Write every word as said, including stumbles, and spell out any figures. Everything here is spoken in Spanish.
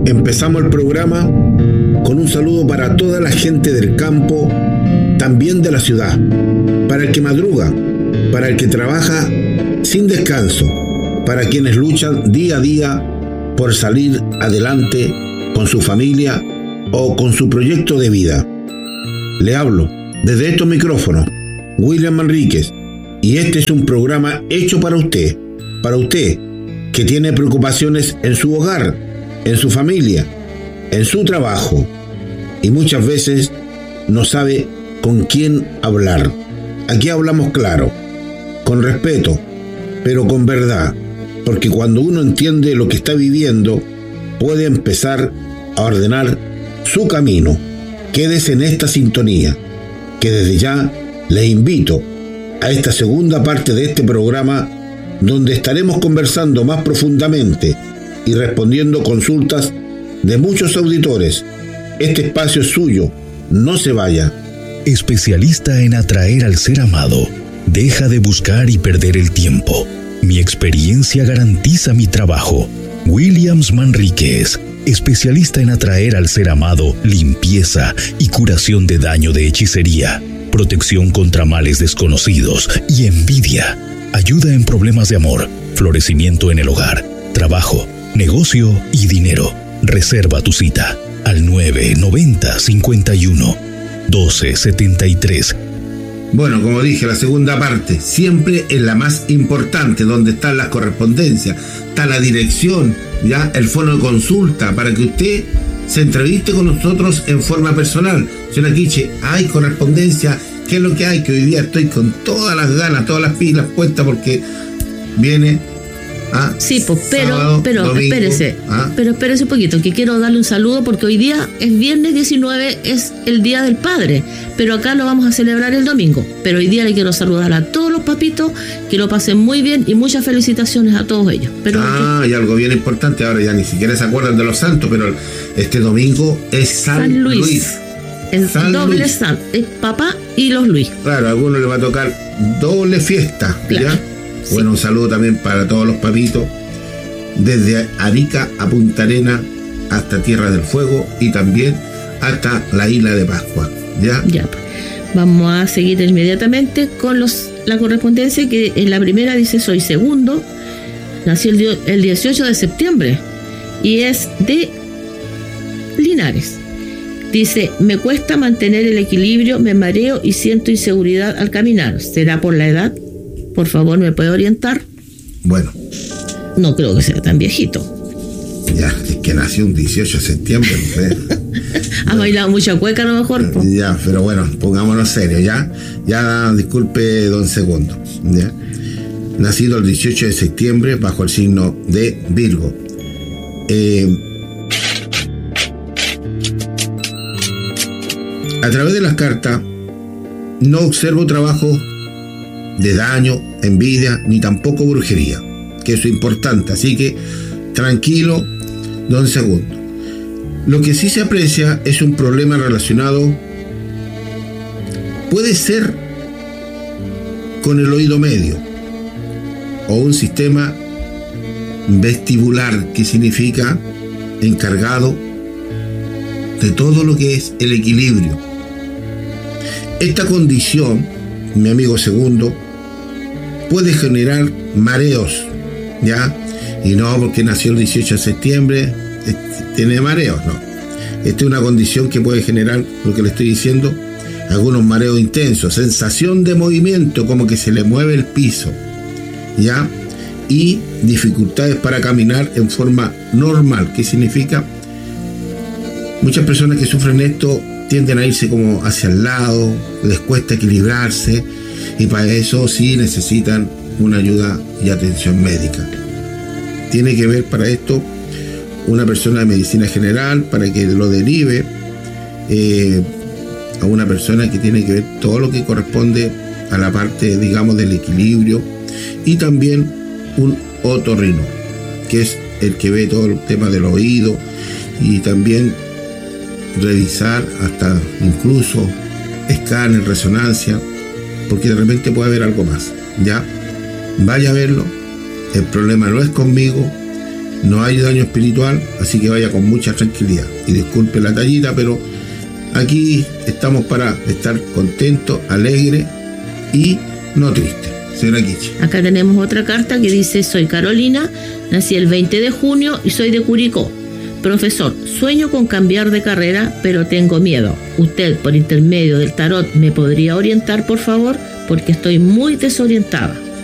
Empezamos el programa con un saludo para toda la gente del campo, también de la ciudad, para el que madruga, para el que trabaja sin descanso, para quienes luchan día a día por salir adelante con su familia o con su proyecto de vida. Le hablo desde estos micrófonos, William Manríquez, y este es un programa hecho para usted, para usted que tiene preocupaciones en su hogar, en su familia, en su trabajo, y muchas veces no sabe con quién hablar. Aquí hablamos claro, con respeto, pero con verdad, porque cuando uno entiende lo que está viviendo, puede empezar a ordenar su camino. Quédese en esta sintonía, que desde ya le invito a esta segunda parte de este programa, donde estaremos conversando más profundamente y respondiendo consultas de muchos auditores. Este espacio es suyo, no se vaya. Especialista en atraer al ser amado. Deja de buscar y perder el tiempo. Mi experiencia garantiza mi trabajo. Williams Manríquez, especialista en atraer al ser amado, limpieza y curación de daño de hechicería, protección contra males desconocidos y envidia, ayuda en problemas de amor, florecimiento en el hogar, trabajo, negocio y dinero. Reserva tu cita al nueve noventa cincuenta y uno doce setenta y tres. Bueno, como dije, la segunda parte siempre es la más importante, donde están las correspondencias, está la dirección, ya el fono de consulta, para que usted se entreviste con nosotros en forma personal. Señora Quiche, hay correspondencia, ¿qué es lo que hay? Que hoy día estoy con todas las ganas, todas las pilas puestas, porque viene... Ah, sí, pues, pero, sábado, pero domingo, espérese, ah. pero espérese un poquito, que quiero darle un saludo porque hoy día es viernes diecinueve, es el Día del Padre, pero acá lo vamos a celebrar el domingo. Pero hoy día le quiero saludar a todos los papitos, que lo pasen muy bien y muchas felicitaciones a todos ellos. Pero ah, y algo bien importante, ahora ya ni siquiera se acuerdan de los santos, pero este domingo es San, San Luis. Luis. Es San doble Luis. San, es papá y los Luis. Claro, a algunos les va a tocar doble fiesta, Claro. ¿ya? Sí. Bueno, un saludo también para todos los papitos, desde Arica a Punta Arena hasta Tierra del Fuego y también hasta la isla de Pascua, ¿ya? Ya, pues. Vamos a seguir inmediatamente con los la correspondencia, que en la primera dice: soy segundo, nací el, dio- el dieciocho de septiembre y es de Linares. Dice: me cuesta mantener el equilibrio, me mareo y siento inseguridad al caminar. ¿Será por la edad? Por favor, ¿me puede orientar? Bueno, No creo que sea tan viejito. ya, es que nació un dieciocho de septiembre, no sé. Ha bailado mucha cueca a lo mejor, po. Ya, pero bueno, pongámonos serios, ¿ya? Ya, disculpe, don Segundo, ¿ya? Nacido el dieciocho de septiembre bajo el signo de Virgo. Eh, a través de las cartas no observo trabajo de daño, envidia, ni tampoco brujería, que eso es importante, así que tranquilo, don Segundo. Lo que sí se aprecia es un problema relacionado, puede ser con el oído medio o un sistema vestibular, que significa encargado de todo lo que es el equilibrio. Esta condición, mi amigo Segundo, puede generar mareos, ¿ya? Y no porque nació el dieciocho de septiembre tiene mareos, no. Esta es una condición que puede generar, lo que le estoy diciendo, algunos mareos intensos, sensación de movimiento, como que se le mueve el piso, ¿ya? Y dificultades para caminar en forma normal. ¿Qué significa? Muchas personas que sufren esto tienden a irse como hacia el lado, les cuesta equilibrarse, y para eso sí necesitan una ayuda y atención médica. Tiene que ver para esto una persona de medicina general, para que lo derive eh, a una persona que tiene que ver todo lo que corresponde a la parte, digamos, del equilibrio, y también un otorrino, que es el que ve todo el tema del oído, y también revisar hasta incluso escáner, resonancia, porque de repente puede haber algo más, ¿ya? Vaya a verlo, el problema no es conmigo, no hay daño espiritual, así que vaya con mucha tranquilidad. Y disculpe la tallita, pero aquí estamos para estar contentos, alegres y no tristes. Señora Kichi. Acá tenemos otra carta que dice: soy Carolina, nací el veinte de junio y soy de Curicó. Profesor, sueño con cambiar de carrera, pero tengo miedo. ¿Usted, por intermedio del tarot, me podría orientar, por favor? Porque estoy muy desorientada.